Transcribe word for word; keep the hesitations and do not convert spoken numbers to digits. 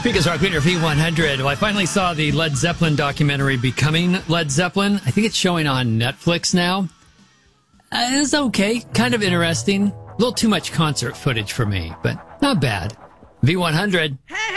Speakers Rock Winter V one hundred. Well, I finally saw the Led Zeppelin documentary, Becoming Led Zeppelin. I think it's showing on Netflix now. Uh, it was okay. Kind of interesting. A little too much concert footage for me, but not bad. V one hundred. Hey!